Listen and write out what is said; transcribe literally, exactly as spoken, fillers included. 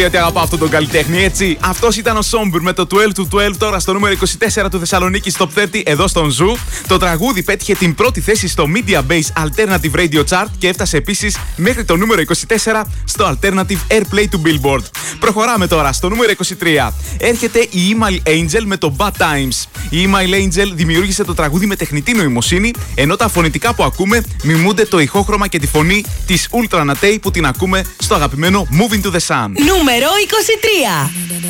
Γιατί αγαπάω αυτόν τον καλλιτέχνη, έτσι. Αυτός ήταν ο Somber με το twelve to twelve, τώρα στο νούμερο είκοσι τέσσερα του Θεσσαλονίκη Top τριάντα εδώ στον Ζου. Το τραγούδι πέτυχε την πρώτη θέση στο Media Base Alternative Radio Chart και έφτασε επίσης μέχρι το νούμερο είκοσι τέσσερα στο Alternative Airplay του Billboard. Προχωράμε τώρα στο νούμερο είκοσι τρία. Έρχεται η Email Angel με το Bad Times. Η Email Angel δημιούργησε το τραγούδι με τεχνητή νοημοσύνη, ενώ τα φωνητικά που ακούμε μιμούνται το ηχόχρωμα και τη φωνή της Ultra Natay που την ακούμε στο αγαπημένο Moving to the Sun. Νούμερο είκοσι τρία.